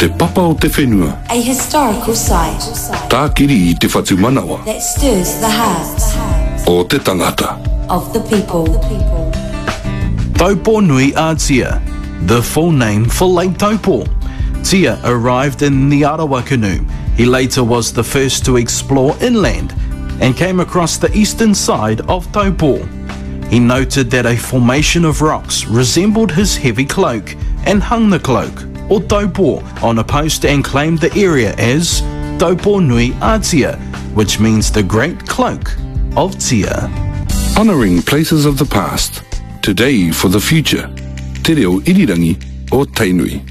te papa o te whenua. A historical site Tākiri i te whatu manawa. that stirs the hearts O te tangata. of the people. Taupo Nui a Tia, the full name for Lake Taupo. Tia arrived in the Arawa canoe. He later was the first to explore inland and came across the eastern side of Taupo. He noted that a formation of rocks resembled his heavy cloak and hung the cloak, or taupo, on a post and claimed the area as Taupo Nui a Tia, which means the great cloak of Tia. Honouring places of the past, today for the future. Te reo irirangi o Tainui.